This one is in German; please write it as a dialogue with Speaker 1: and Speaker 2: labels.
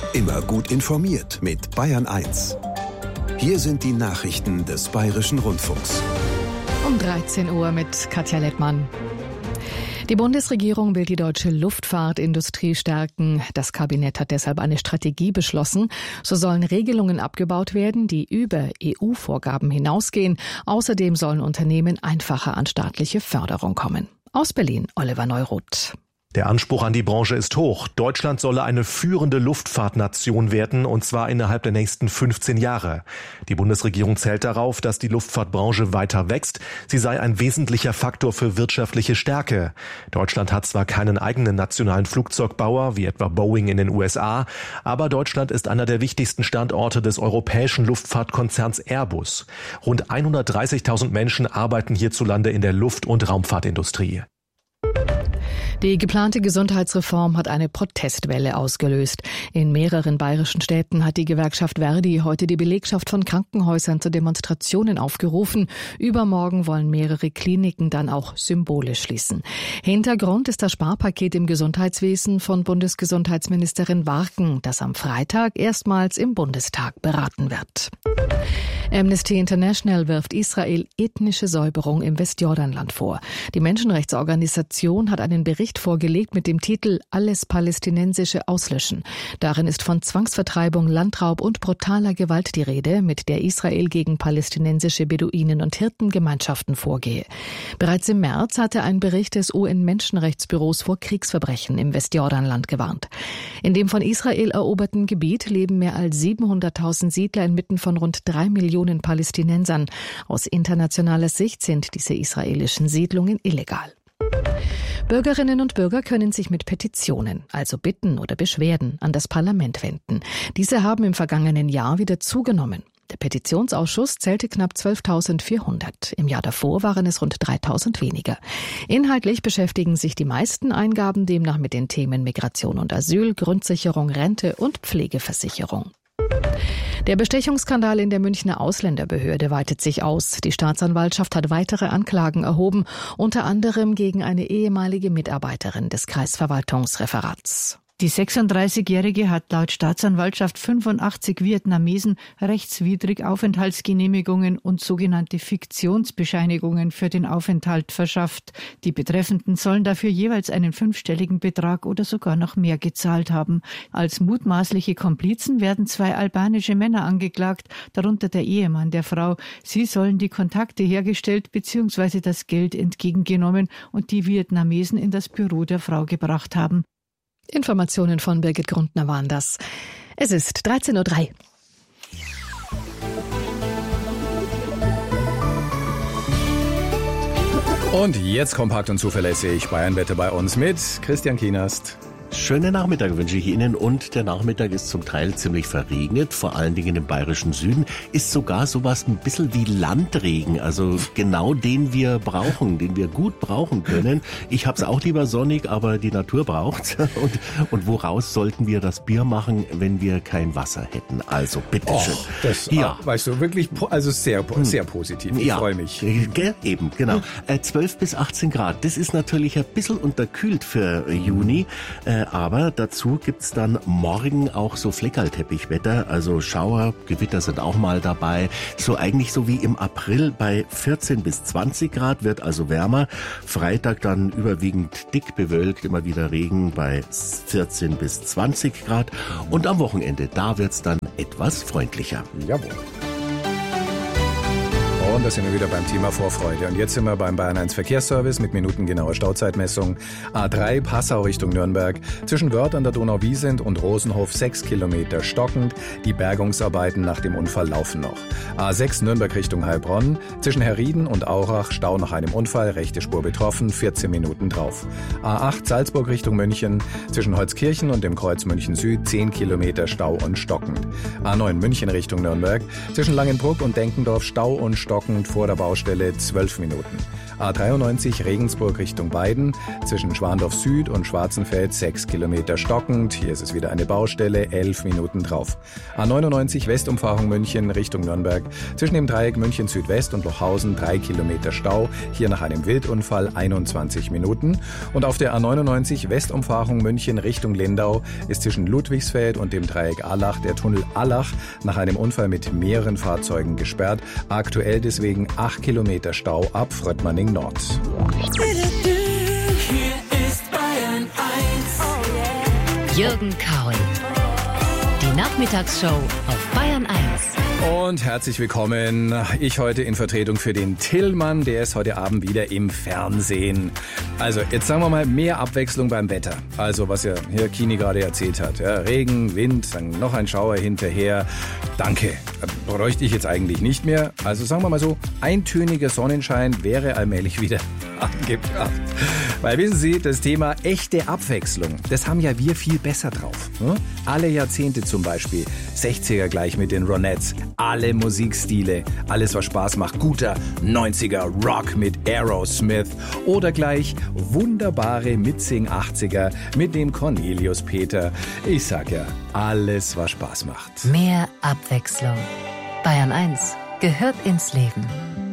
Speaker 1: Immer gut informiert mit Bayern 1. Hier sind die Nachrichten des Bayerischen Rundfunks.
Speaker 2: Um 13 Uhr mit Katja Lettmann. Die Bundesregierung will die deutsche Luftfahrtindustrie stärken. Das Kabinett hat deshalb eine Strategie beschlossen. So sollen Regelungen abgebaut werden, die über EU-Vorgaben hinausgehen. Außerdem sollen Unternehmen einfacher an staatliche Förderung kommen. Aus Berlin, Oliver Neuroth.
Speaker 3: Der Anspruch an die Branche ist hoch. Deutschland solle eine führende Luftfahrtnation werden, und zwar innerhalb der nächsten 15 Jahre. Die Bundesregierung zählt darauf, dass die Luftfahrtbranche weiter wächst. Sie sei ein wesentlicher Faktor für wirtschaftliche Stärke. Deutschland hat zwar keinen eigenen nationalen Flugzeugbauer, wie etwa Boeing in den USA, aber Deutschland ist einer der wichtigsten Standorte des europäischen Luftfahrtkonzerns Airbus. Rund 130.000 Menschen arbeiten hierzulande in der Luft- und Raumfahrtindustrie.
Speaker 2: Die geplante Gesundheitsreform hat eine Protestwelle ausgelöst. In mehreren bayerischen Städten hat die Gewerkschaft Verdi heute die Belegschaft von Krankenhäusern zu Demonstrationen aufgerufen. Übermorgen wollen mehrere Kliniken dann auch symbolisch schließen. Hintergrund ist das Sparpaket im Gesundheitswesen von Bundesgesundheitsministerin Warken, das am Freitag erstmals im Bundestag beraten wird. Amnesty International wirft Israel ethnische Säuberung im Westjordanland vor. Die Menschenrechtsorganisation hat einen Bericht vorgelegt mit dem Titel »Alles Palästinensische auslöschen«. Darin ist von Zwangsvertreibung, Landraub und brutaler Gewalt die Rede, mit der Israel gegen palästinensische Beduinen und Hirtengemeinschaften vorgehe. Bereits im März hatte ein Bericht des UN-Menschenrechtsbüros vor Kriegsverbrechen im Westjordanland gewarnt. In dem von Israel eroberten Gebiet leben mehr als 700.000 Siedler inmitten von rund 3 Millionen Palästinensern. Aus internationaler Sicht sind diese israelischen Siedlungen illegal. Bürgerinnen und Bürger können sich mit Petitionen, also Bitten oder Beschwerden, an das Parlament wenden. Diese haben im vergangenen Jahr wieder zugenommen. Der Petitionsausschuss zählte knapp 12.400. Im Jahr davor waren es rund 3.000 weniger. Inhaltlich beschäftigen sich die meisten Eingaben demnach mit den Themen Migration und Asyl, Grundsicherung, Rente und Pflegeversicherung. Der Bestechungsskandal in der Münchner Ausländerbehörde weitet sich aus. Die Staatsanwaltschaft hat weitere Anklagen erhoben, unter anderem gegen eine ehemalige Mitarbeiterin des Kreisverwaltungsreferats.
Speaker 4: Die 36-Jährige hat laut Staatsanwaltschaft 85 Vietnamesen rechtswidrig Aufenthaltsgenehmigungen und sogenannte Fiktionsbescheinigungen für den Aufenthalt verschafft. Die Betreffenden sollen dafür jeweils einen 5-stelligen Betrag oder sogar noch mehr gezahlt haben. Als mutmaßliche Komplizen werden 2 albanische Männer angeklagt, darunter der Ehemann der Frau. Sie sollen die Kontakte hergestellt bzw. das Geld entgegengenommen und die Vietnamesen in das Büro der Frau gebracht haben.
Speaker 2: Informationen von Birgit Grundner waren das. Es ist 13.03
Speaker 5: Uhr. Und jetzt kompakt und zuverlässig Bayern-Wette bei uns mit Christian Kienast.
Speaker 6: Schönen Nachmittag wünsche ich Ihnen, und der Nachmittag ist zum Teil ziemlich verregnet, vor allen Dingen im bayerischen Süden, ist sogar sowas ein bisschen wie Landregen, also genau den wir brauchen, den wir gut brauchen können. Ich hab's auch lieber sonnig, aber die Natur braucht's. Und woraus sollten wir das Bier machen, wenn wir kein Wasser hätten? Also bitteschön.
Speaker 5: Das weißt du, wirklich, also sehr positiv. Ich freue mich.
Speaker 6: Eben, genau. 12 bis 18 Grad, das ist natürlich ein bisschen unterkühlt für Juni. Aber dazu gibt's dann morgen auch so Fleckerlteppichwetter, also Schauer, Gewitter sind auch mal dabei. So eigentlich so wie im April bei 14 bis 20 Grad, wird also wärmer. Freitag dann überwiegend dick bewölkt, immer wieder Regen bei 14 bis 20 Grad. Und am Wochenende, da wird's dann etwas freundlicher.
Speaker 5: Jawohl. Und da sind wir wieder beim Thema Vorfreude. Und jetzt sind wir beim Bayern 1 Verkehrsservice mit minutengenauer Stauzeitmessung. A3 Passau Richtung Nürnberg. Zwischen Wörth an der Donau-Wiesent und Rosenhof 6 Kilometer stockend. Die Bergungsarbeiten nach dem Unfall laufen noch. A6 Nürnberg Richtung Heilbronn. Zwischen Herrieden und Aurach Stau nach einem Unfall. Rechte Spur betroffen. 14 Minuten drauf. A8 Salzburg Richtung München. Zwischen Holzkirchen und dem Kreuz München Süd 10 Kilometer Stau und stockend. A9 München Richtung Nürnberg. Zwischen Langenbruck und Denkendorf Stau und stockend. stockend, vor der Baustelle 12 Minuten. A93 Regensburg Richtung Weiden, zwischen Schwandorf Süd und Schwarzenfeld 6 Kilometer stockend. Hier ist es wieder eine Baustelle, 11 Minuten drauf. A99 Westumfahrung München Richtung Nürnberg, zwischen dem Dreieck München Südwest und Lochhausen 3 Kilometer Stau. Hier nach einem Wildunfall 21 Minuten. Und auf der A99 Westumfahrung München Richtung Lindau ist zwischen Ludwigsfeld und dem Dreieck Allach der Tunnel Allach nach einem Unfall mit mehreren Fahrzeugen gesperrt. Aktuell deswegen 8 Kilometer Stau ab Fröttmanning Nord.
Speaker 7: Hier ist Bayern 1.
Speaker 8: Jürgen Kaul. Die Nachmittagsshow auf Bayern 1.
Speaker 5: Und herzlich willkommen. Ich heute in Vertretung für den Tillmann, der ist heute Abend wieder im Fernsehen. Also jetzt sagen wir mal mehr Abwechslung beim Wetter. Also was ja hier Kini gerade erzählt hat. Ja, Regen, Wind, dann noch ein Schauer hinterher. Danke. Bräuchte ich jetzt eigentlich nicht mehr. Also sagen wir mal so, eintöniger Sonnenschein wäre allmählich wieder angebracht. Weil wissen Sie, das Thema echte Abwechslung, das haben ja wir viel besser drauf. Ne? Alle Jahrzehnte zum Beispiel, 60er gleich mit den Ronettes, alle Musikstile, alles was Spaß macht, guter 90er Rock mit Aerosmith oder gleich wunderbare Mitsing 80er mit dem Cornelius Peter. Ich sag ja, alles was Spaß macht.
Speaker 8: Mehr Abwechslung. Bayern 1 gehört ins Leben.